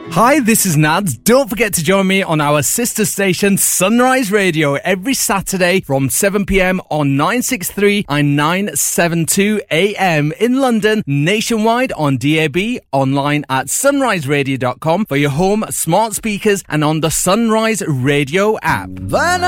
Hi, this is Nads. Don't forget to join me on our sister station Sunrise Radio every Saturday from 7 p.m. on 963 and 972 AM in London, nationwide on DAB, online at sunriseradio.com for your home smart speakers and on the Sunrise Radio app.